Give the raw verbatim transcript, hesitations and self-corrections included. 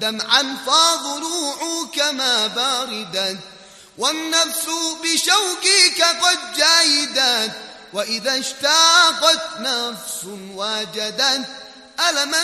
دمعا فضلوعك ما باردت، والنفس بشوقك قد جايدت، وإذا اشتاقت نفس وجدت ألما